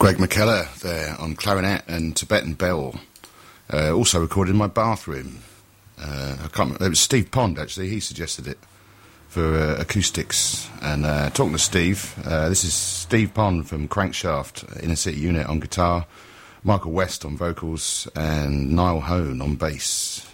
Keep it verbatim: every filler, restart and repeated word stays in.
Greg McKellar there on clarinet and Tibetan bell, uh, also recorded in my bathroom. Uh, I can't remember, it was Steve Pond actually, he suggested it for uh, acoustics. And uh, talking to Steve, uh, this is Steve Pond from Crankshaft Inner City Unit on guitar, Michael West on vocals, and Niall Hone on bass.